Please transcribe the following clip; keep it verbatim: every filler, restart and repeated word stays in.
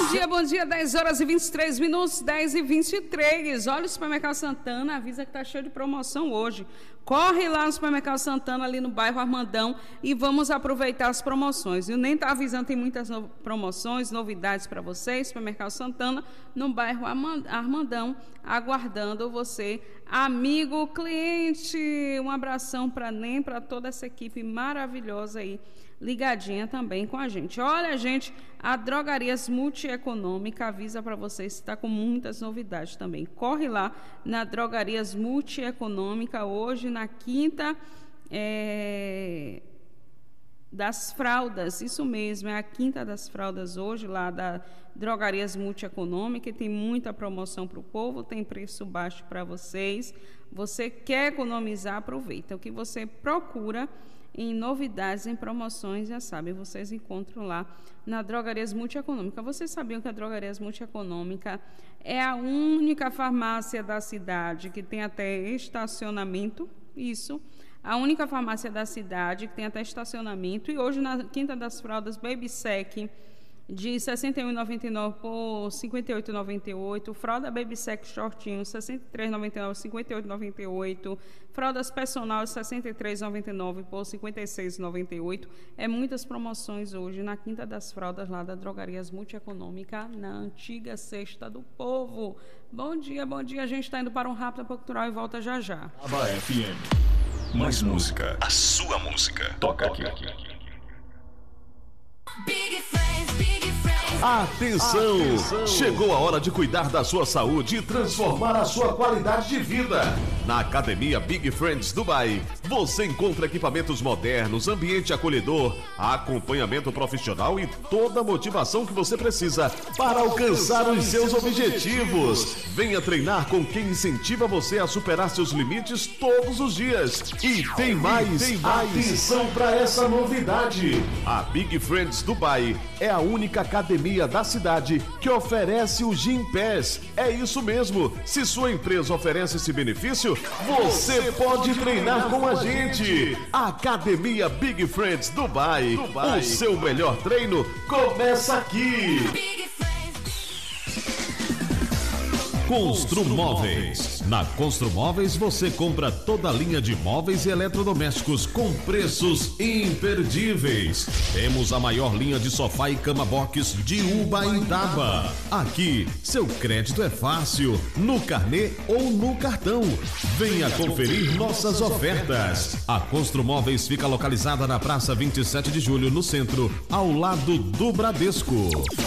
Bom dia, bom dia, dez horas e vinte e três minutos, dez e vinte e três. Olha, o Supermercado Santana avisa que tá cheio de promoção hoje. Corre lá no Supermercado Santana, ali no bairro Armandão, e vamos aproveitar as promoções. Eu nem tá avisando, tem muitas no... promoções, novidades para vocês. Supermercado Santana, no bairro Armandão, aguardando você, amigo cliente. Um abração para nem para toda essa equipe maravilhosa aí, ligadinha também com a gente. Olha, gente, a Drogarias Multieconômica avisa para vocês que está com muitas novidades também. Corre lá na Drogarias Multieconômica hoje, na quinta é, das fraldas, isso mesmo, é a quinta das fraldas hoje lá da Drogarias Multieconômica, e tem muita promoção para o povo, tem preço baixo para vocês. Você quer economizar, aproveita. O que você procura em novidades, em promoções, já sabe, vocês encontram lá na Drogarias Multieconômica. Vocês sabiam que a Drogarias Multieconômica é a única farmácia da cidade que tem até estacionamento? Isso, a única farmácia da cidade que tem até estacionamento. E hoje, na Quinta das Fraldas, Baby Sec de sessenta e um reais e noventa e nove centavos por cinquenta e oito reais e noventa e oito centavos, fralda Baby Sec shortinho sessenta e três reais e noventa e nove centavos por cinquenta e oito reais e noventa e oito centavos, fraldas personal sessenta e três reais e noventa e nove centavos por cinquenta e seis reais e noventa e oito centavos. É muitas promoções hoje na Quinta das Fraldas lá da Drogarias Multieconômica, na antiga Cesta do Povo. Bom dia, bom dia, a gente está indo para um rápido cultural e volta já já. Aba F M. Mais música, a sua música. Toca aqui. Big friends, big friends. Atenção! Atenção! Chegou a hora de cuidar da sua saúde e transformar a sua qualidade de vida. Na Academia Big Friends Dubai, você encontra equipamentos modernos, ambiente acolhedor, acompanhamento profissional e toda a motivação que você precisa para alcançar os seus objetivos. Venha treinar com quem incentiva você a superar seus limites todos os dias. E tem mais, tem mais. Atenção para essa novidade. A Big Friends Dubai é a única academia da cidade que oferece o Gym Pass. É isso mesmo. Se sua empresa oferece esse benefício, você pode treinar com a gente. Academia Big Friends Dubai. Dubai. O seu melhor treino começa aqui. Construmóveis. Na Construmóveis você compra toda a linha de móveis e eletrodomésticos com preços imperdíveis. Temos a maior linha de sofá e cama box de Ubaitaba. Aqui, seu crédito é fácil, no carnê ou no cartão. Venha conferir nossas ofertas. A Construmóveis fica localizada na Praça vinte e sete de Julho, no centro, ao lado do Bradesco.